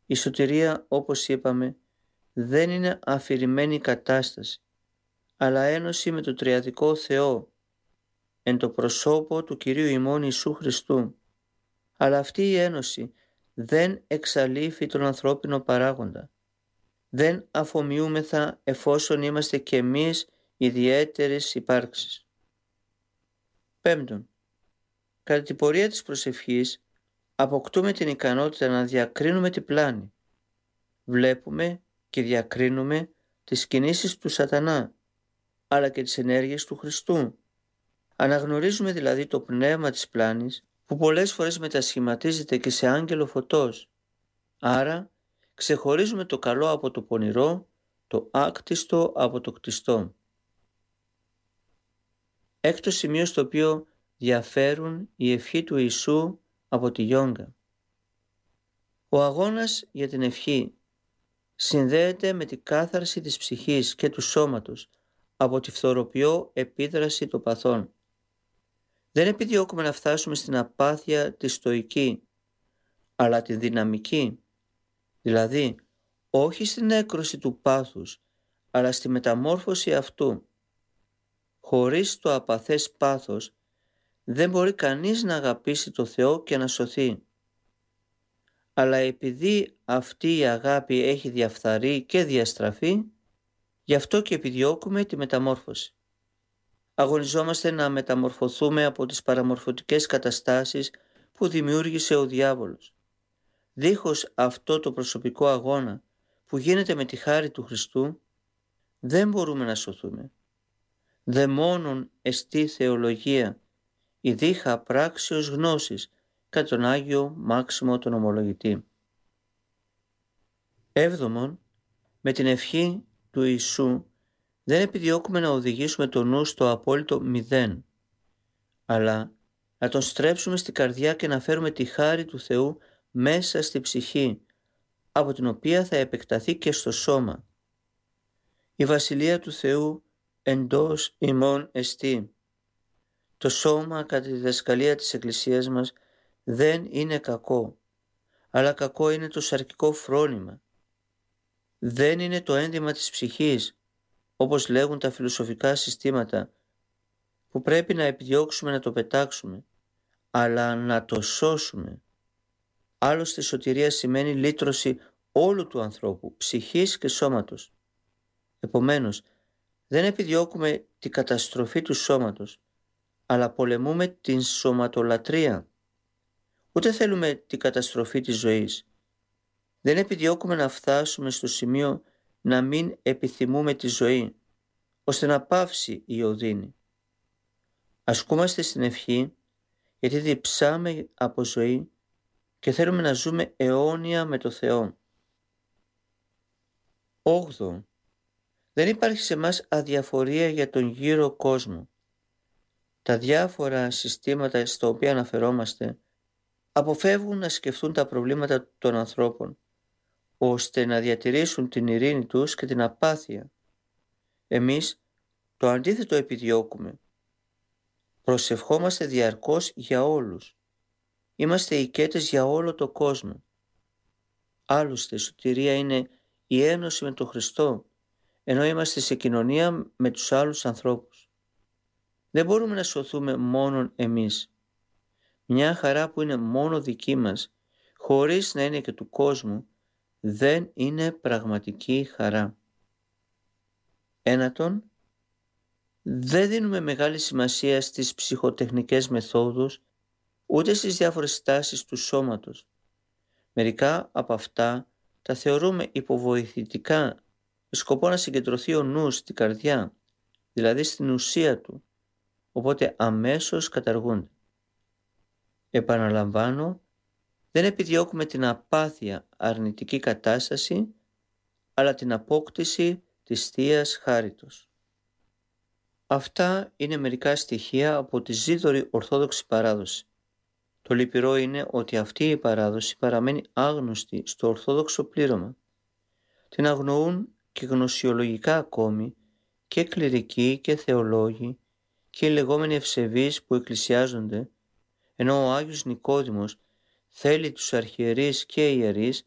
Η σωτηρία, όπως είπαμε, δεν είναι αφηρημένη κατάσταση, αλλά ένωση με το τριαδικό Θεό, εν το προσώπο του Κυρίου ημών Ιησού Χριστού. Αλλά αυτή η ένωση δεν εξαλείφει τον ανθρώπινο παράγοντα. Δεν αφομοιούμεθα εφόσον είμαστε κι εμείς ιδιαίτερες υπάρξεις. Πέμπτον, κατά την πορεία της προσευχής αποκτούμε την ικανότητα να διακρίνουμε την πλάνη. Βλέπουμε και διακρίνουμε τις κινήσεις του σατανά, αλλά και τις ενέργειες του Χριστού. Αναγνωρίζουμε δηλαδή το πνεύμα της πλάνης, που πολλές φορές μετασχηματίζεται και σε άγγελο φωτός. Άρα ξεχωρίζουμε το καλό από το πονηρό, το άκτιστο από το κτιστό. Έκτο σημείο στο οποίο διαφέρουν η ευχή του Ιησού από τη γιόγκα. Ο αγώνας για την ευχή συνδέεται με την κάθαρση της ψυχής και του σώματος από τη φθοροποιώ επίδραση των παθών. Δεν επιδιώκουμε να φτάσουμε στην απάθεια τη στοική, αλλά τη δυναμική, δηλαδή όχι στην έκρωση του πάθους, αλλά στη μεταμόρφωση αυτού. Χωρίς το απαθές πάθος δεν μπορεί κανείς να αγαπήσει το Θεό και να σωθεί. Αλλά επειδή αυτή η αγάπη έχει διαφθαρεί και διαστραφεί, γι' αυτό και επιδιώκουμε τη μεταμόρφωση. Αγωνιζόμαστε να μεταμορφωθούμε από τις παραμορφωτικές καταστάσεις που δημιούργησε ο διάβολος. Δίχως αυτό το προσωπικό αγώνα που γίνεται με τη χάρη του Χριστού, δεν μπορούμε να σωθούμε. Δε μόνον εστί θεολογία, η δίχα πράξεως γνώσης, κατά τον Άγιο Μάξιμο τον Ομολογητή. Έβδομον, με την ευχή του Ιησού δεν επιδιώκουμε να οδηγήσουμε το νου στο απόλυτο μηδέν, αλλά να τον στρέψουμε στην καρδιά και να φέρουμε τη χάρη του Θεού μέσα στη ψυχή, από την οποία θα επεκταθεί και στο σώμα. Η Βασιλεία του Θεού εντός ημών εστί. Το σώμα κατά τη διδασκαλία της Εκκλησίας μας δεν είναι κακό, αλλά κακό είναι το σαρκικό φρόνημα. Δεν είναι το ένδυμα της ψυχής, όπως λέγουν τα φιλοσοφικά συστήματα, που πρέπει να επιδιώξουμε να το πετάξουμε, αλλά να το σώσουμε. Άλλωστε σωτηρία σημαίνει λύτρωση όλου του ανθρώπου, ψυχής και σώματος. Επομένως, δεν επιδιώκουμε την καταστροφή του σώματος, αλλά πολεμούμε την σωματολατρεία. Ούτε θέλουμε την καταστροφή της ζωής. Δεν επιδιώκουμε να φτάσουμε στο σημείο να μην επιθυμούμε τη ζωή, ώστε να πάυσει η οδύνη. Ασκούμαστε στην ευχή, γιατί διψάμε από ζωή και θέλουμε να ζούμε αιώνια με το Θεό. 8. Δεν υπάρχει σε μας αδιαφορία για τον γύρο κόσμο. Τα διάφορα συστήματα στα οποία αναφερόμαστε αποφεύγουν να σκεφτούν τα προβλήματα των ανθρώπων, ώστε να διατηρήσουν την ειρήνη τους και την απάθεια. Εμείς το αντίθετο επιδιώκουμε. Προσευχόμαστε διαρκώς για όλους. Είμαστε οικέτες για όλο το κόσμο. Άλλωστε, η σωτηρία είναι η ένωση με τον Χριστό, ενώ είμαστε σε κοινωνία με τους άλλους ανθρώπους. Δεν μπορούμε να σωθούμε μόνον εμείς. Μια χαρά που είναι μόνο δική μας, χωρίς να είναι και του κόσμου, δεν είναι πραγματική χαρά. Ένατον, δεν δίνουμε μεγάλη σημασία στις ψυχοτεχνικές μεθόδους, ούτε στις διάφορες στάσεις του σώματος. Μερικά από αυτά τα θεωρούμε υποβοηθητικά, με σκοπό να συγκεντρωθεί ο νους στην καρδιά, δηλαδή στην ουσία του, οπότε αμέσως καταργούνται. Επαναλαμβάνω, δεν επιδιώκουμε την απάθεια αρνητική κατάσταση, αλλά την απόκτηση της Θείας Χάριτος. Αυτά είναι μερικά στοιχεία από τη ζήτορη Ορθόδοξη παράδοση. Το λυπηρό είναι ότι αυτή η παράδοση παραμένει άγνωστη στο Ορθόδοξο πλήρωμα. Την αγνοούν και γνωσιολογικά ακόμη και κληρικοί και θεολόγοι και οι λεγόμενοι ευσεβείς που εκκλησιάζονται, ενώ ο Άγιος Νικόδημος θέλει τους αρχιερείς και ιερείς